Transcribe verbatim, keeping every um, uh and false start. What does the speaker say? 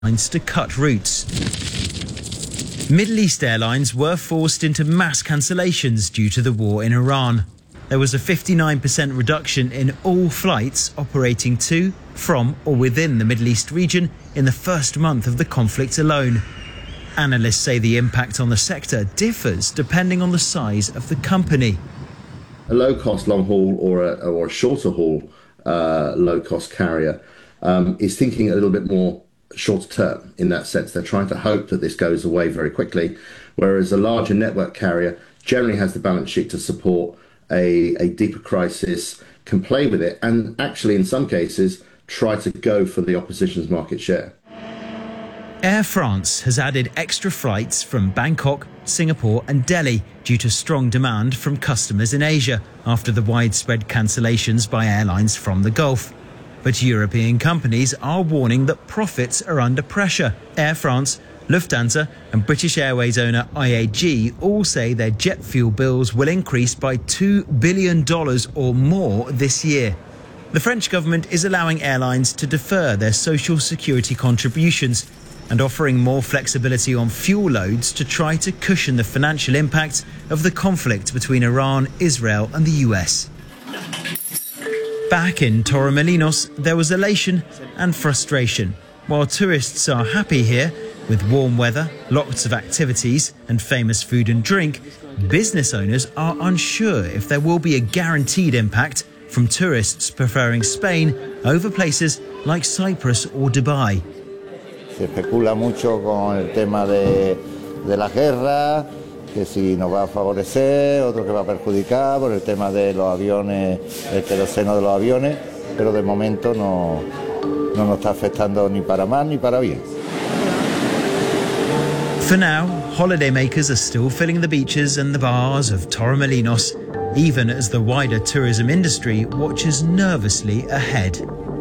airlines to cut routes. Middle East airlines were forced into mass cancellations due to the war in Iran. There was a fifty-nine percent reduction in all flights operating to, from or within the Middle East region in the first month of the conflict alone. Analysts say the impact on the sector differs depending on the size of the company. A low-cost long-haul or a, or a shorter-haul uh, low-cost carrier um, is thinking a little bit more short-term in that sense. They're trying to hope that this goes away very quickly, whereas a larger network carrier generally has the balance sheet to support a, a deeper crisis, can play with it, and actually in some cases try to go for the opposition's market share. Air France has added extra flights from Bangkok, Singapore and Delhi due to strong demand from customers in Asia after the widespread cancellations by airlines from the Gulf. But European companies are warning that profits are under pressure. Air France, Lufthansa and British Airways owner I A G all say their jet fuel bills will increase by two billion dollars or more this year. The French government is allowing airlines to defer their social security contributions and offering more flexibility on fuel loads to try to cushion the financial impact of the conflict between Iran, Israel and the U S. Back in Torremolinos, there was elation and frustration. While tourists are happy here, with warm weather, lots of activities and famous food and drink, business owners are unsure if there will be a guaranteed impact from tourists preferring Spain over places like Cyprus or Dubai. Se especula mucho con el tema de, de la guerra, que si nos va a favorecer, otro que va a perjudicar por el tema de los aviones, el queroseno de los aviones, pero de momento no, no nos está afectando ni para mal ni para bien. For now, holidaymakers are still filling the beaches and the bars of Torremolinos, even as the wider tourism industry watches nervously ahead.